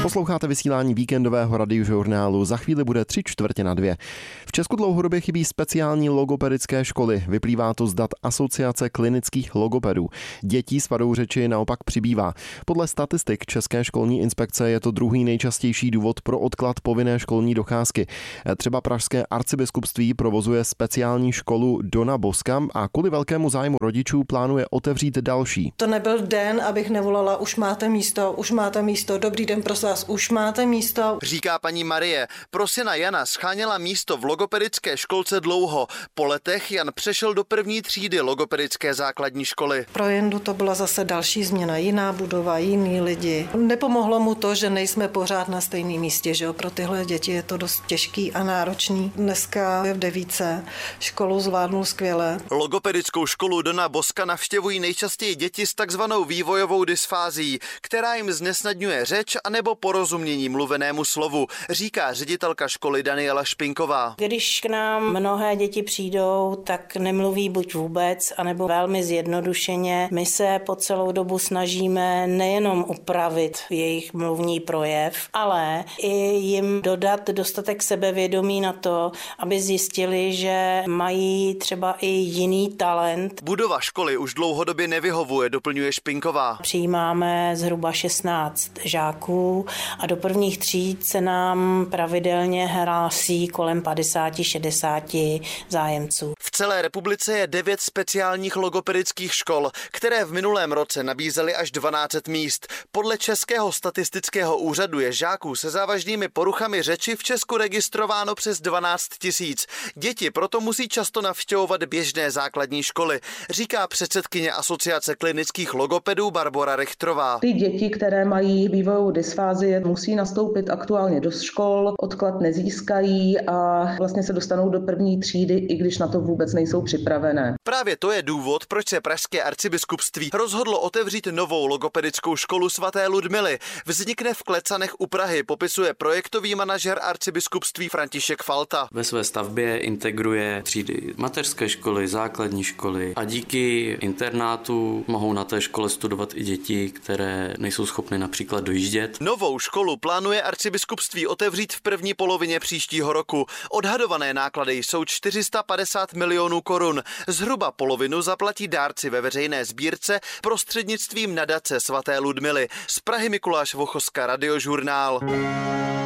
Posloucháte vysílání víkendového radiožurnálu. Za chvíli bude 3:45. V Česku dlouhodobě chybí speciální logopedické školy. Vyplývá to z dat Asociace klinických logopedů. Dětí s vadou řeči naopak přibývá. Podle statistik České školní inspekce je to druhý nejčastější důvod pro odklad povinné školní docházky. Třeba pražské arcibiskupství provozuje speciální školu Dona Bosca a kvůli velkému zájmu rodičů plánuje otevřít další. To nebyl den, abych nevolala, už máte místo, dobrý den, prosím vás, už máte místo. Říká paní Marie. Pro syna Jana scháněla místo v logopedické školce dlouho. Po letech Jan přešel do první třídy logopedické základní školy. Pro Jendu to byla zase další změna, jiná budova, jiní lidi. Nepomohlo mu to, že nejsme pořád na stejném místě, že jo? Pro tyhle děti je to dost těžký a náročný. Dneska je v 9. Školu zvládnul skvěle. Logopedickou školu Dona Bosca navštěvují nejčastěji děti s takzvanou vývojovou dysfází, která jim znesnadňuje řeč anebo porozumění mluvenému slovu, říká ředitelka školy Daniela Špinková. Když k nám mnohé děti přijdou, tak nemluví buď vůbec, anebo velmi zjednodušeně. My se po celou dobu snažíme nejenom upravit jejich mluvní projev, ale i jim dodat dostatek sebevědomí na to, aby zjistili, že mají třeba i jiný talent. Budova školy už dlouhodobě nevyhovuje, doplňuje Špinková. Přijímáme zhruba 16 žáků a do prvních tříd se nám pravidelně hlásí kolem 50-60 zájemců. V celé republice je 9 speciálních logopedických škol, které v minulém roce nabízely až 12 míst. Podle Českého statistického úřadu je žáků se závažnými poruchami řeči v Česku registrováno přes 12 000. Děti proto musí často navštěvovat běžné základní školy, říká předsedkyně Asociace klinických logopedů Barbora Richtrová. Ty děti, které mají vývojovou dysfázii, musí nastoupit aktuálně do škol, odklad nezískají a vlastně se dostanou do první třídy, i když na to vůbec nejsou připravené. Právě to je důvod, proč se pražské arcibiskupství rozhodlo otevřít novou logopedickou školu svaté Ludmily. Vznikne v Klecanech u Prahy, popisuje projektový manažer arcibiskupství František Falta. Ve své stavbě integruje třídy mateřské školy, základní školy a díky internátu mohou na té škole studovat i děti, které nejsou schopny například dojíždět. Novou školu plánuje arcibiskupství otevřít v první polovině příštího roku. Odhadované náklady jsou 450 milionů korun. Zhruba polovinu zaplatí dárci ve veřejné sbírce prostřednictvím nadace svaté Ludmily. Z Prahy Mikuláš Vochoska, Radiožurnál.